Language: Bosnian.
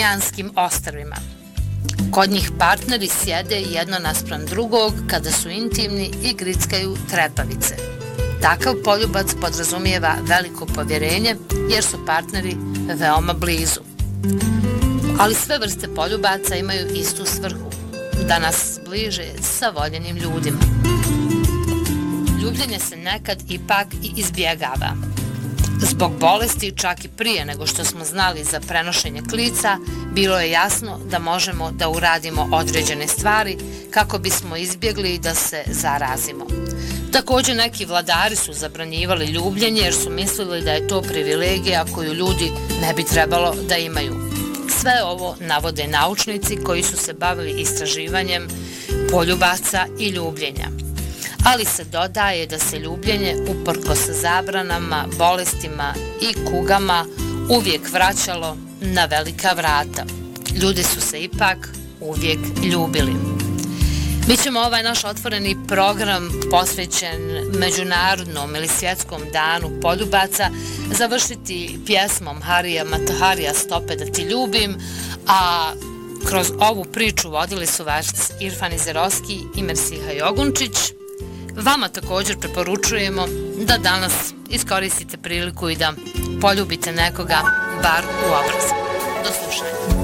Marijanskim ostrvima. Kod njih partneri sjede jedno naspram drugog kada su intimni i grickaju trepavice. Takav poljubac podrazumijeva veliko povjerenje jer su partneri veoma blizu. Ali sve vrste poljubaca imaju istu svrhu, da nas bliže sa voljenim ljudima. Ljubljenje se nekad ipak i izbjegava. Zbog bolesti, čak i prije nego što smo znali za prenošenje klica, bilo je jasno da možemo da uradimo određene stvari kako bismo izbjegli da se zarazimo. Također neki vladari su zabranjivali ljubljenje jer su mislili da je to privilegija koju ljudi ne bi trebalo da imaju. Sve ovo navode naučnici koji su se bavili istraživanjem poljubaca i ljubljenja. Ali se dodaje da se ljubljenje uprkos zabranama, bolestima i kugama uvijek vraćalo na velika vrata. Ljudi su se ipak uvijek ljubili. Mi ćemo ovaj naš otvoreni program posvećen Međunarodnom ili Svjetskom danu poljubaca završiti pjesmom Harija Mataharija Stope da ti ljubim, a kroz ovu priču vodili su vas Irfan Izerovski i Mersiha Jogunčić. Vama također preporučujemo da danas iskoristite priliku i da poljubite nekoga bar u obraz. Do slušanja.